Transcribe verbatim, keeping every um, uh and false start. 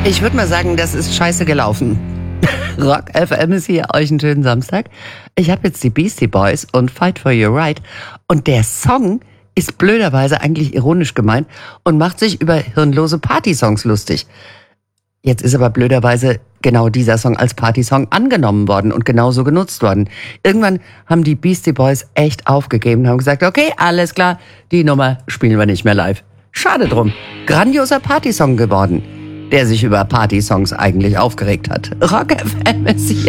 Ich würde mal sagen, das ist scheiße gelaufen. Rock F M ist hier, euch einen schönen Samstag. Ich habe jetzt die Beastie Boys und Fight for Your Right. Und der Song ist blöderweise eigentlich ironisch gemeint und macht sich über hirnlose Partysongs lustig. Jetzt ist aber blöderweise genau dieser Song als Partysong angenommen worden und genauso genutzt worden. Irgendwann haben die Beastie Boys echt aufgegeben und haben gesagt, okay, alles klar, die Nummer spielen wir nicht mehr live. Schade drum. Grandioser Partysong geworden, der sich über Partysongs eigentlich aufgeregt hat. Rock F M ist hier.